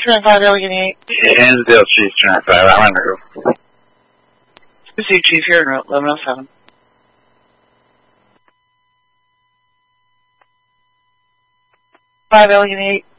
Trent 5 Alien 8. Hinsdale Chief, Trent 5, I'm on roof. Pursuit Chief, here in route 1107. 5 Alien 8.